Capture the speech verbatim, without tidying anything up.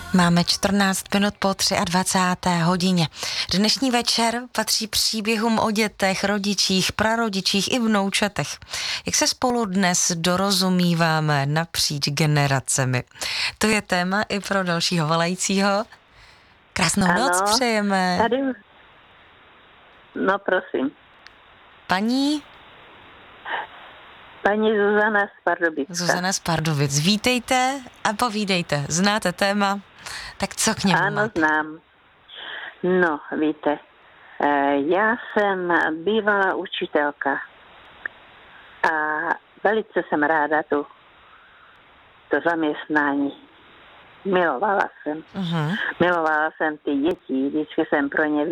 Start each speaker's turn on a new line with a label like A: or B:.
A: Máme čtrnáct minut po dvacáté třetí hodině. Dnešní večer patří příběhům o dětech, rodičích, prarodičích i vnoučatech. Jak se spolu dnes dorozumíváme napříč generacemi. To je téma i pro dalšího volajícího. Krásnou ano, noc přejeme.
B: Tady... No prosím.
A: Paní?
B: Paní Zuzana z Pardubic.
A: Zuzana z Pardubic. Vítejte a povídejte. Znáte téma? Tak co k němu
B: Ano,
A: máte?
B: znám. No, víte, já jsem bývalá učitelka a velice jsem ráda tu, to zaměstnání. Milovala jsem.
A: Uh-huh.
B: Milovala jsem ty děti, vždycky jsem pro ně